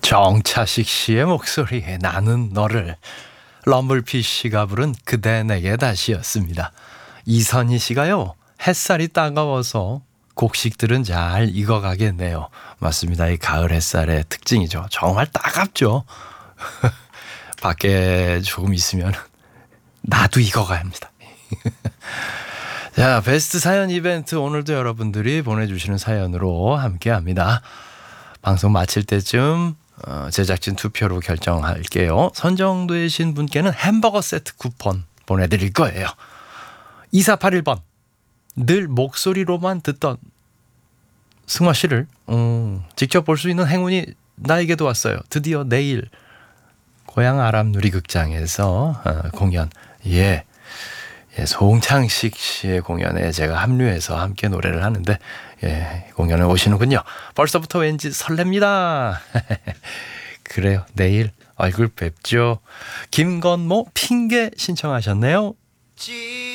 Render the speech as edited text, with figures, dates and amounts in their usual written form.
정차식 씨의 목소리에 나는 너를, 럼블피 씨가 부른 그대 내게 다시였습니다. 이선희 씨가요, 햇살이 따가워서 곡식들은 잘 익어가겠네요. 맞습니다. 이 가을 햇살의 특징이죠. 정말 따갑죠. 밖에 조금 있으면 나도 익어가야 합니다. 자, 베스트 사연 이벤트, 오늘도 여러분들이 보내주시는 사연으로 함께합니다. 방송 마칠 때쯤 제작진 투표로 결정할게요. 선정되신 분께는 햄버거 세트 쿠폰 보내드릴 거예요. 2481번, 늘 목소리로만 듣던 승화 씨를 직접 볼 수 있는 행운이 나에게도 왔어요. 드디어 내일 고향 아람누리극장에서 공연, 송창식 씨의 공연에 제가 합류해서 함께 노래를 하는데, 공연에 오시는군요. 벌써부터 왠지 설렙니다. 그래요, 내일 얼굴 뵙죠. 김건모 핑계 신청하셨네요.